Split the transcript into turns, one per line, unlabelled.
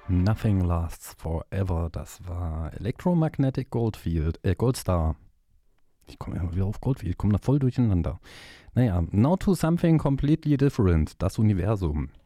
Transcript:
Nothing Lasts Forever. Das war Electromagnetic Goldstar. Ich komme immer wieder auf Goldfield, ich komme da voll durcheinander. Naja, Now to Something Completely Different, das Universum.